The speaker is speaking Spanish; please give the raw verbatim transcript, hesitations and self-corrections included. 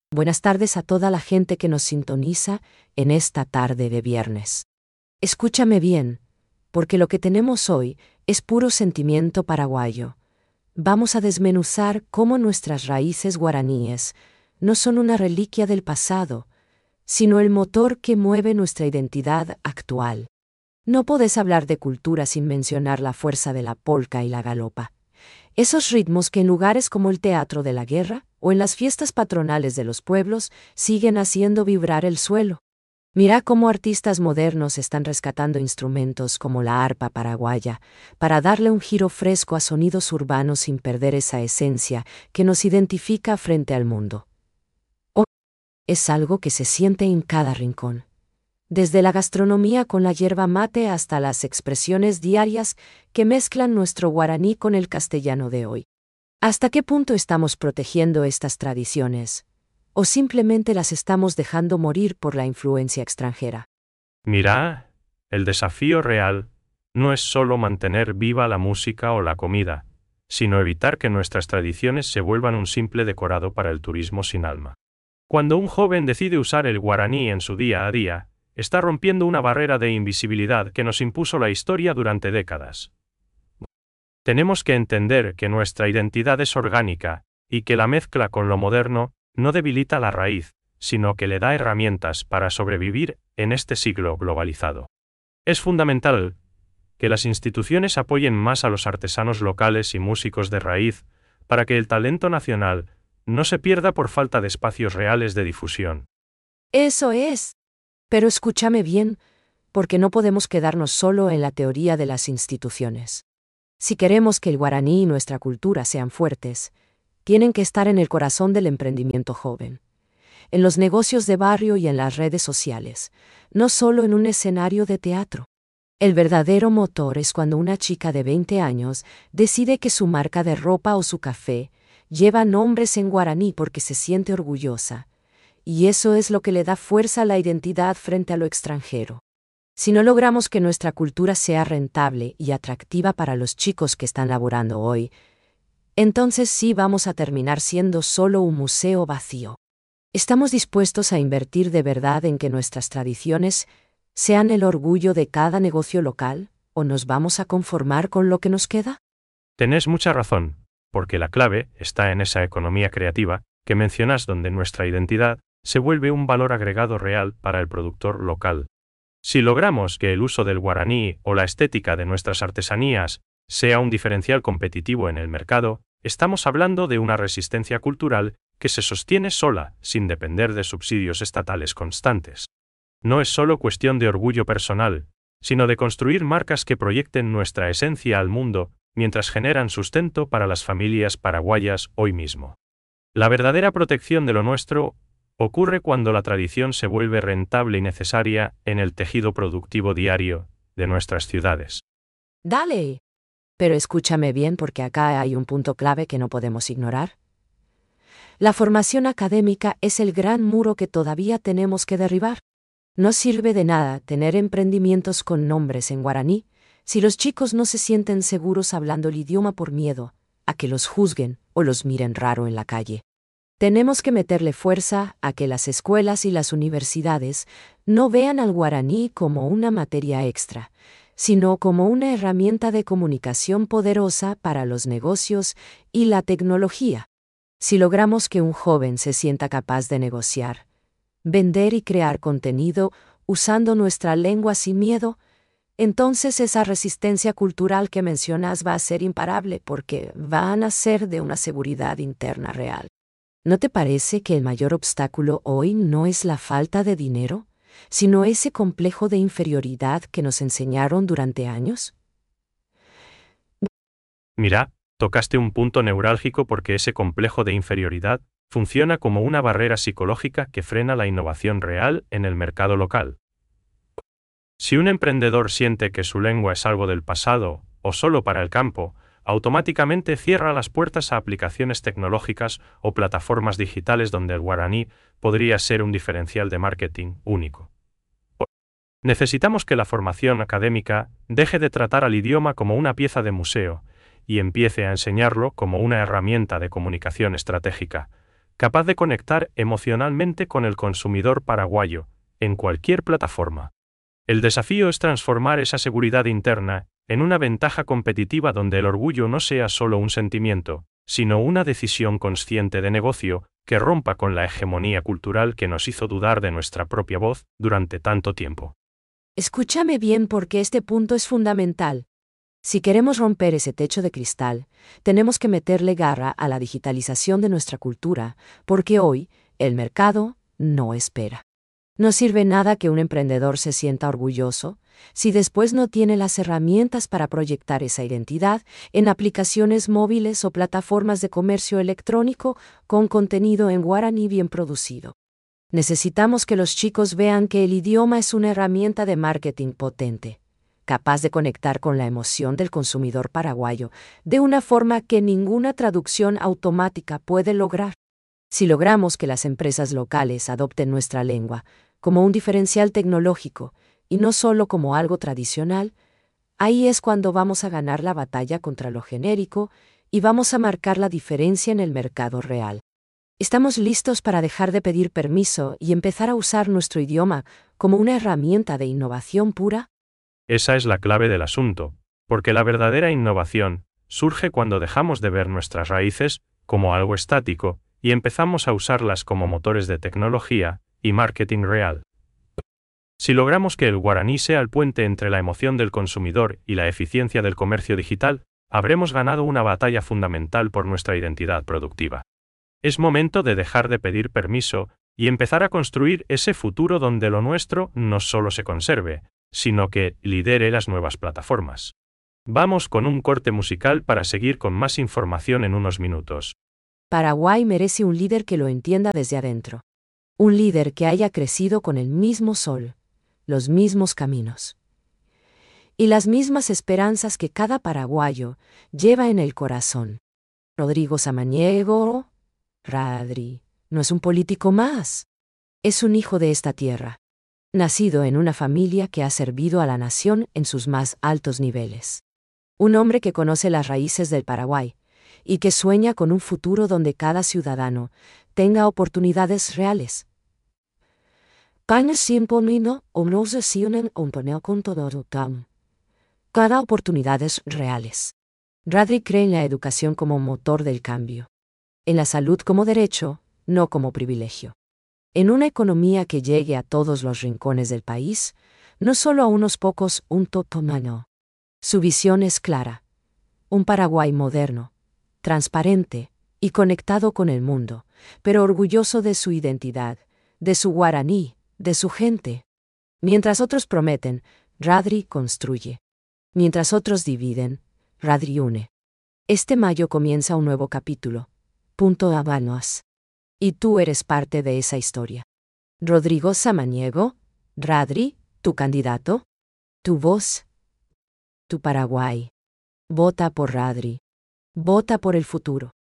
Buenas tardes a toda la gente que nos sintoniza en esta tarde de viernes. Escúchame bien, porque lo que tenemos hoy es puro sentimiento paraguayo. Vamos a desmenuzar cómo nuestras raíces guaraníes no son una reliquia del pasado, sino el motor que mueve nuestra identidad actual. No podés hablar de cultura sin mencionar la fuerza de la polca y la galopa. Esos ritmos que en lugares como el Teatro de la Guerra o en las fiestas patronales de los pueblos siguen haciendo vibrar el suelo. Mira cómo artistas modernos están rescatando instrumentos como la arpa paraguaya para darle un giro fresco a sonidos urbanos sin perder esa esencia que nos identifica frente al mundo. Oh, es algo que se siente en cada rincón. Desde la gastronomía con la yerba mate hasta las expresiones diarias que mezclan nuestro guaraní con el castellano de hoy. ¿Hasta qué punto estamos protegiendo estas tradiciones? ¿O simplemente las estamos dejando morir por la influencia extranjera? Mira, el desafío real no es solo mantener viva la música o la comida, sino evitar que nuestras tradiciones se vuelvan un simple decorado para el turismo sin alma. Cuando un joven decide usar el guaraní en su día a día, está rompiendo una barrera de invisibilidad que nos impuso la historia durante décadas. Tenemos que entender que nuestra identidad es orgánica, y que la mezcla con lo moderno no debilita la raíz, sino que le da herramientas para sobrevivir en este siglo globalizado. Es fundamental que las instituciones apoyen más a los artesanos locales y músicos de raíz, para que el talento nacional no se pierda por falta de espacios reales de difusión. Eso es. Pero escúchame bien, porque no podemos quedarnos solo en la teoría de las instituciones. Si queremos que el guaraní y nuestra cultura sean fuertes, tienen que estar en el corazón del emprendimiento joven, en los negocios de barrio y en las redes sociales, no solo en un escenario de teatro. El verdadero motor es cuando una chica de veinte años decide que su marca de ropa o su café lleva nombres en guaraní porque se siente orgullosa. Y eso es lo que le da fuerza a la identidad frente a lo extranjero. Si no logramos que nuestra cultura sea rentable y atractiva para los chicos que están laborando hoy, entonces sí vamos a terminar siendo solo un museo vacío. ¿Estamos dispuestos a invertir de verdad en que nuestras tradiciones sean el orgullo de cada negocio local, o nos vamos a conformar con lo que nos queda? Tenés mucha razón, porque la clave está en esa economía creativa que mencionas, donde nuestra identidad se vuelve un valor agregado real para el productor local. Si logramos que el uso del guaraní o la estética de nuestras artesanías sea un diferencial competitivo en el mercado, estamos hablando de una resistencia cultural que se sostiene sola, sin depender de subsidios estatales constantes. No es solo cuestión de orgullo personal, sino de construir marcas que proyecten nuestra esencia al mundo, mientras generan sustento para las familias paraguayas hoy mismo. La verdadera protección de lo nuestro ocurre cuando la tradición se vuelve rentable y necesaria en el tejido productivo diario de nuestras ciudades. Dale. Pero escúchame bien, porque acá hay un punto clave que no podemos ignorar. La formación académica es el gran muro que todavía tenemos que derribar. No sirve de nada tener emprendimientos con nombres en guaraní si los chicos no se sienten seguros hablando el idioma por miedo a que los juzguen o los miren raro en la calle. Tenemos que meterle fuerza a que las escuelas y las universidades no vean al guaraní como una materia extra, sino como una herramienta de comunicación poderosa para los negocios y la tecnología. Si logramos que un joven se sienta capaz de negociar, vender y crear contenido usando nuestra lengua sin miedo, entonces esa resistencia cultural que mencionas va a ser imparable, porque va a nacer de una seguridad interna real. ¿No te parece que el mayor obstáculo hoy no es la falta de dinero, sino ese complejo de inferioridad que nos enseñaron durante años? Mira, tocaste un punto neurálgico, porque ese complejo de inferioridad funciona como una barrera psicológica que frena la innovación real en el mercado local. Si un emprendedor siente que su lengua es algo del pasado o solo para el campo, automáticamente cierra las puertas a aplicaciones tecnológicas o plataformas digitales donde el guaraní podría ser un diferencial de marketing único. Necesitamos que la formación académica deje de tratar al idioma como una pieza de museo y empiece a enseñarlo como una herramienta de comunicación estratégica, capaz de conectar emocionalmente con el consumidor paraguayo, en cualquier plataforma. El desafío es transformar esa seguridad interna en una ventaja competitiva donde el orgullo no sea solo un sentimiento, sino una decisión consciente de negocio que rompa con la hegemonía cultural que nos hizo dudar de nuestra propia voz durante tanto tiempo. Escúchame bien porque este punto es fundamental. Si queremos romper ese techo de cristal, tenemos que meterle garra a la digitalización de nuestra cultura, porque hoy, el mercado no espera. No sirve nada que un emprendedor se sienta orgulloso si después no tiene las herramientas para proyectar esa identidad en aplicaciones móviles o plataformas de comercio electrónico con contenido en guaraní bien producido. Necesitamos que los chicos vean que el idioma es una herramienta de marketing potente, capaz de conectar con la emoción del consumidor paraguayo de una forma que ninguna traducción automática puede lograr. Si logramos que las empresas locales adopten nuestra lengua como un diferencial tecnológico y no solo como algo tradicional, ahí es cuando vamos a ganar la batalla contra lo genérico y vamos a marcar la diferencia en el mercado real. ¿Estamos listos para dejar de pedir permiso y empezar a usar nuestro idioma como una herramienta de innovación pura? Esa es la clave del asunto, porque la verdadera innovación surge cuando dejamos de ver nuestras raíces como algo estático y empezamos a usarlas como motores de tecnología y marketing real. Si logramos que el guaraní sea el puente entre la emoción del consumidor y la eficiencia del comercio digital, habremos ganado una batalla fundamental por nuestra identidad productiva. Es momento de dejar de pedir permiso y empezar a construir ese futuro donde lo nuestro no solo se conserve, sino que lidere las nuevas plataformas. Vamos con un corte musical para seguir con más información en unos minutos. Paraguay merece un líder que lo entienda desde adentro. Un líder que haya crecido con el mismo sol, los mismos caminos y las mismas esperanzas que cada paraguayo lleva en el corazón. Rodrigo Samaniego, Radri, no es un político más. Es un hijo de esta tierra, nacido en una familia que ha servido a la nación en sus más altos niveles. Un hombre que conoce las raíces del Paraguay y que sueña con un futuro donde cada ciudadano tenga oportunidades reales. Cada oportunidades reales. Radri cree en la educación como motor del cambio. En la salud como derecho, no como privilegio. En una economía que llegue a todos los rincones del país, no solo a unos pocos, un totomano. Su visión es clara. Un Paraguay moderno, transparente y conectado con el mundo, pero orgulloso de su identidad, de su guaraní, de su gente. Mientras otros prometen, Radri construye. Mientras otros dividen, Radri une. Este mayo comienza un nuevo capítulo. Punto Habanos. Y tú eres parte de esa historia. Rodrigo Samaniego, Radri, tu candidato, tu voz, tu Paraguay. Vota por Radri. Vota por el futuro.